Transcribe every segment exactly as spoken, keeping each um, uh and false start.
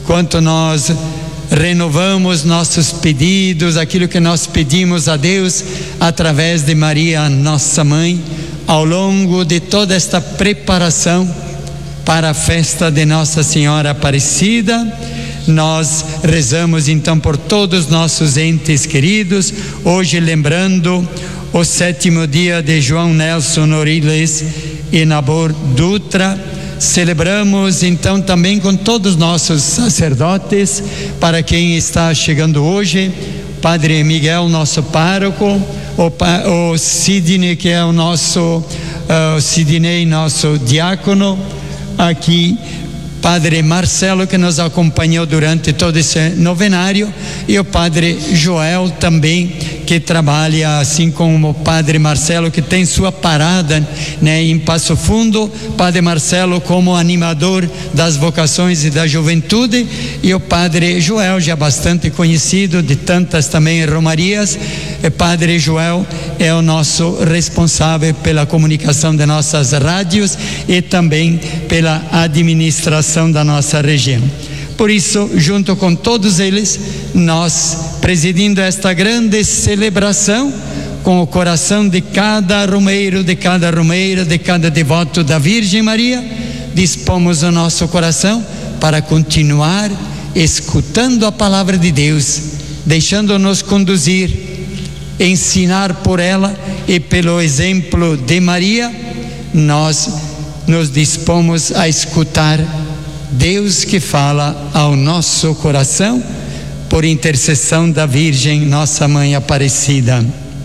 quanto nós renovamos nossos pedidos, aquilo que nós pedimos a Deus através de Maria, nossa mãe, ao longo de toda esta preparação para a festa de Nossa Senhora Aparecida. Nós rezamos então por todos os nossos entes queridos, hoje lembrando o sétimo dia de João Nelson Oriles e Nabor Dutra. Celebramos então também com todos os nossos sacerdotes, para quem está chegando hoje, Padre Miguel, nosso pároco, o, o Sidney, que é o nosso, uh, Sidney, nosso diácono, aqui, Padre Marcelo, que nos acompanhou durante todo esse novenário, e o Padre Joel também, que trabalha assim como o Padre Marcelo, que tem sua parada, né, em Passo Fundo. Padre Marcelo como animador das vocações e da juventude, e o Padre Joel, já bastante conhecido de tantas também romarias. O Padre Joel é o nosso responsável pela comunicação de nossas rádios e também pela administração da nossa região. Por isso, junto com todos eles, nós, presidindo esta grande celebração, com o coração de cada romeiro, de cada romeira, de cada devoto da Virgem Maria, dispomos o nosso coração para continuar escutando a palavra de Deus, deixando-nos conduzir, ensinar por ela, e pelo exemplo de Maria, nós nos dispomos a escutar Deus que fala ao nosso coração, por intercessão da Virgem, nossa Mãe Aparecida.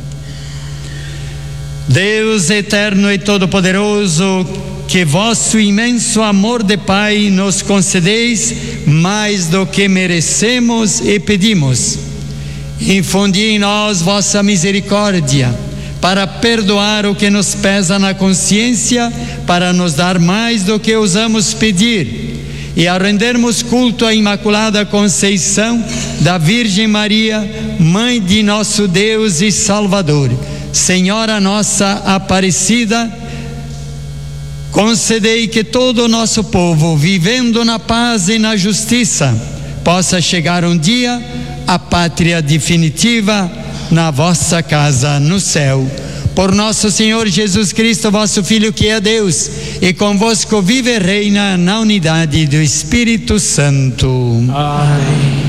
Deus eterno e todo-poderoso, que vosso imenso amor de Pai nos concedeis mais do que merecemos e pedimos. Infundi em nós vossa misericórdia, para perdoar o que nos pesa na consciência, para nos dar mais do que ousamos pedir, e a rendermos culto à Imaculada Conceição da Virgem Maria, Mãe de nosso Deus e Salvador. Senhora nossa Aparecida, concedei que todo o nosso povo, vivendo na paz e na justiça, possa chegar um dia à pátria definitiva, na vossa casa no céu. Por nosso Senhor Jesus Cristo, vosso Filho, que é Deus, e convosco vive e reina na unidade do Espírito Santo. Amém.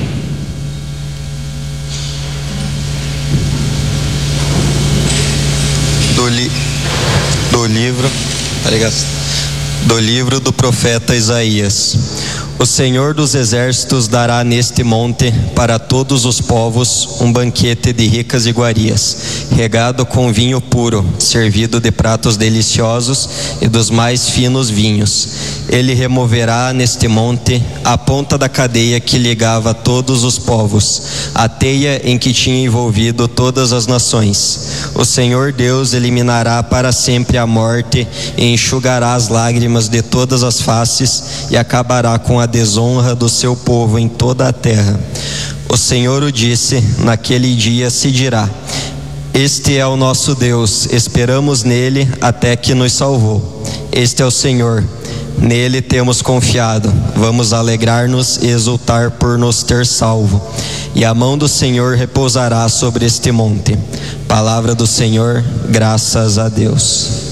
Do, li, do livro, do livro do profeta Isaías. O Senhor dos Exércitos dará neste monte para todos os povos um banquete de ricas iguarias, regado com vinho puro, servido de pratos deliciosos e dos mais finos vinhos. Ele removerá neste monte a ponta da cadeia que ligava todos os povos, a teia em que tinha envolvido todas as nações. O Senhor Deus eliminará para sempre a morte e enxugará as lágrimas de todas as faces e acabará com a desonra do seu povo em toda a terra. O Senhor o disse, naquele dia se dirá: este é o nosso Deus, esperamos nele até que nos salvou. Este é o Senhor, nele temos confiado, vamos alegrar-nos e exultar por nos ter salvo. E a mão do Senhor repousará sobre este monte. Palavra do Senhor, graças a Deus.